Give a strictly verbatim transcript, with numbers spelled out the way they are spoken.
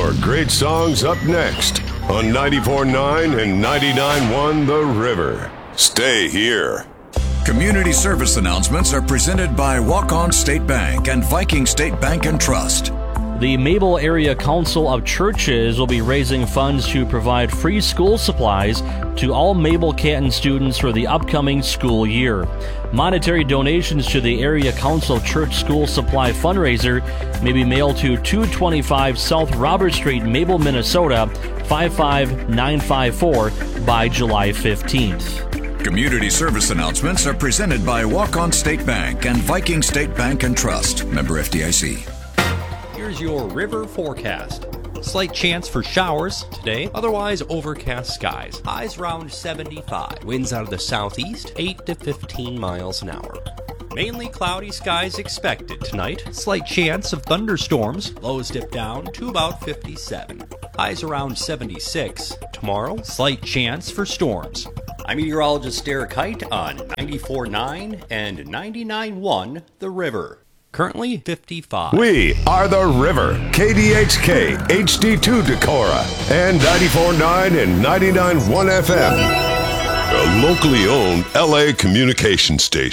more great songs up next on ninety-four point nine and ninety-nine point one The River. Stay here. Community service announcements are presented by Walk-On State Bank and Viking State Bank and Trust. The Mabel Area Council of Churches will be raising funds to provide free school supplies to all Mabel Canton students for the upcoming school year. Monetary donations to the Area Council Church School Supply fundraiser may be mailed to two twenty-five South Robert Street, Mabel, Minnesota, five five nine five four by July fifteenth. Community service announcements are presented by Walk-On State Bank and Viking State Bank and Trust. Member F D I C. Here's your river forecast. Slight chance for showers today, otherwise overcast skies. Highs around seventy-five. Winds out of the southeast, eight to fifteen miles an hour. Mainly cloudy skies expected tonight. Slight chance of thunderstorms. Lows dip down to about fifty-seven. Highs around seventy-six. Tomorrow, slight chance for storms. I'm meteorologist Derek Height on ninety-four point nine and ninety-nine point one The River. Currently fifty-five. We are The River, K D H K, H D two Decorah, and ninety-four point nine and ninety-nine point one F M. A locally owned L A communication station.